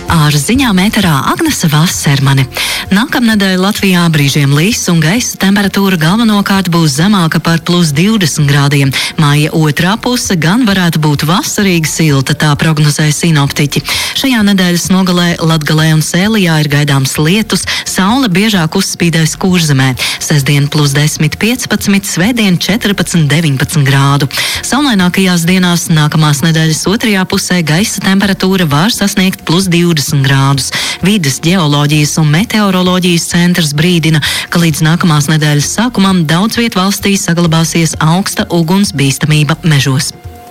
Ar ziņām ēterā Agnese Vasermane. Nākamnedēļ Latvijā brīžiem lis un gaisa temperatūra galvenokārt būs zemāka par +20 grādiem. Maija otrā puse gan varētu būt vasarīgi silta, tā prognozē sinoptiķi. Šajā nedēļas nogalē Latgalē un Sēlijā ir gaidāms lietus, saule biežāk uzspīdēs Kurzemē. Sestdien +10, 15, svētdien 14, 19 grādu. Saulainākajās dienās nākamās nedēļas otrajā pusē gaisa temperatūra var sasniegt +20 grādus. Vides ģeoloģijas un meteoroloģijas centrs brīdina, ka līdz nākamās nedēļas sākumam daudz viet valstī saglabāsies augsta uguns bīstamība mežos.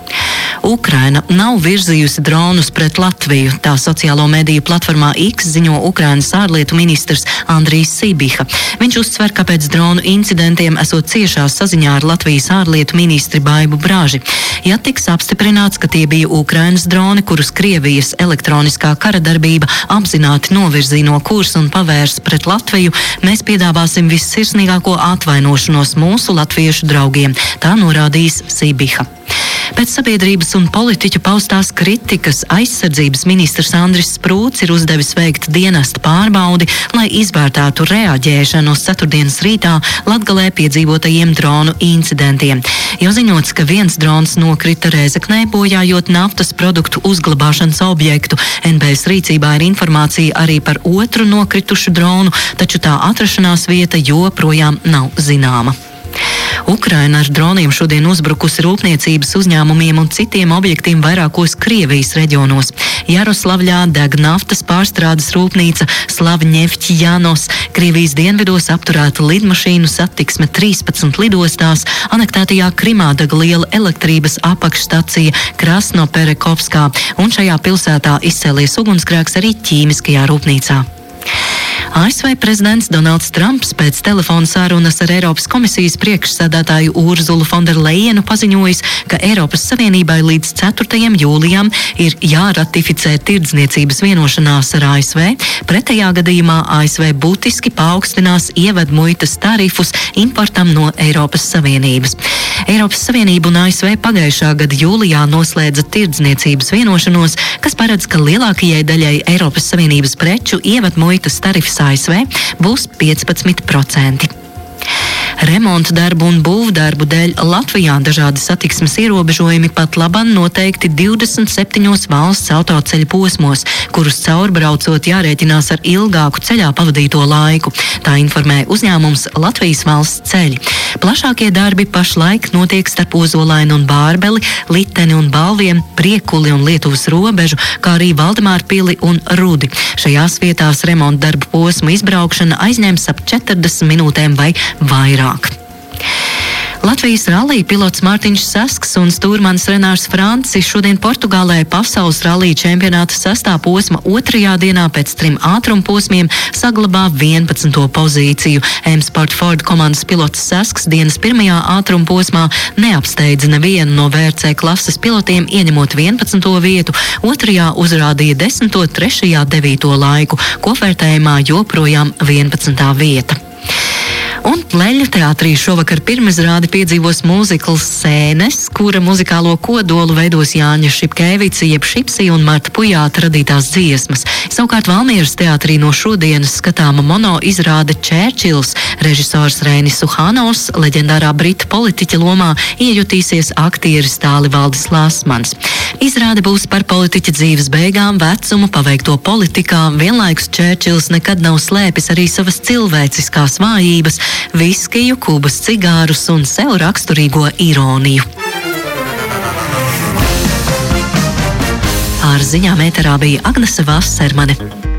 Ukraina nav virzījusi dronus pret Latviju. Tā sociālo mediju platformā X ziņo Ukrainas ārlietu ministrs Andrijs Sibiha. Viņš uzsver, ka pēc dronu incidentiem esot ciešā saziņā ar Latvijas ārlietu ministri Baibu Braži. Ja tiks apstiprināts, ka tie bija Ukrainas droni, kurus Krievijas elektroniskā kara darbība apzināti novirzīja no kursa un pavērs pret Latviju, mēs piedāvāsim vissirsnīgāko atvainošanos mūsu latviešu draugiem, tā norādījis Sibiha. Pēc sabiedrības un politiķu paustās kritikas aizsardzības ministrs Andris Sprūts ir uzdevis veikt dienesta pārbaudi, lai izvērtētu reaģēšanu uz ceturtdienas rītā Latgalē piedzīvotajiem dronu incidentiem. Jau ziņots, ka viens drons nokrita Rēzeknē, bojājot naftas produktu uzglabāšanas objektu. NBS rīcībā ir informācija arī par otru nokritušu dronu, taču tā atrašanās vieta joprojām nav zināma. Ukraina ar droniem šodien uzbrukusi rūpniecības uzņēmumiem un citiem objektiem vairākos Krievijas reģionos. Jaroslavļā deg naftas pārstrādes rūpnīca Slavņefķjanos, Krievijas dienvidos apturēta lidmašīnu satiksme 13 lidostās, anektētajā Krimā deg liela elektrības apakšstacija Krasnoperekovskā, un šajā pilsētā izcēlies ugunsgrēks arī ķīmiskajā rūpnīcā. ASV prezidents Donalds Trumps pēc telefona sarunas ar Eiropas komisijas priekšsēdētāju Urzulu Fonderlejenu paziņojis, ka Eiropas Savienībai līdz 4. jūlijam ir jāratificē tirdzniecības vienošanās ar ASV. Pretējā gadījumā ASV būtiski paaugstinās ievedmuitas tarifus importam no Eiropas Savienības. Eiropas Savienība un ASV pagājušā gada jūlijā noslēdza tirdzniecības vienošanos, kas paredz, ka lielākajai daļai Eiropas Savienības preču ievedmuitas tarifs ASV būs 15%. Remonta darbu un būvdarbu dēļ Latvijā dažādi satiksmes ierobežojumi pat labam noteikti 27 valsts autoceļu posmos, kurus caurbraucot jārēķinās ar ilgāku ceļā pavadīto laiku. Tā informē uzņēmums Latvijas valsts ceļi. Plašākie darbi pašlaik notiek starp Ozolainu un Bārbeli, Liteni un Balviem, Priekuli un Lietuvas robežu, kā arī Valdemārpili un Rudi. Šajās vietās remonta darbu posmu izbraukšana aizņems ap 40 minūtēm vai vairāk. Latvijas rallija pilots Mārtiņš Sasks un stūrmanis Renārs Francis šodien Portugālē pasaules rallija čempionāta sastā posma otrajā dienā pēc 3 ātrumposmiem saglabā 11. pozīciju. M-Sport Ford komandas pilots Sasks dienas pirmajā ātrumposmā neapsteidza nevienu no VRC klases pilotiem, ieņemot 11. vietu, otrajā uzrādīja 10., trešajā 9. laiku, kopvērtējumā joprojām 11. vieta. Un Leļu teātrī šovakar pirmizrādi piedzīvos mūzikls Sēnes, kura muzikālo kodolu veidos Jāņa Šipkēvica, jeb Šipsi un Marta Pujāta radītās dziesmas. Savukārt Valmieras teātrī no šodienas skatāma mono izrāde Čērčils. Režisors Reinis Suhanovs, leģendārā brita politiķa lomā, iejutīsies aktieris Tālivaldis Lāsmans. Izrāde būs par politiķa dzīves beigām, vecumu, paveikto politikā. Vienlaikus Čērčils nekad nav slēpis arī savas cilvēciskās vājības, viskiju, Kubas cigārus un sev raksturīgo ironiju. Ar ziņām ēterā bija Agnese Vasermane.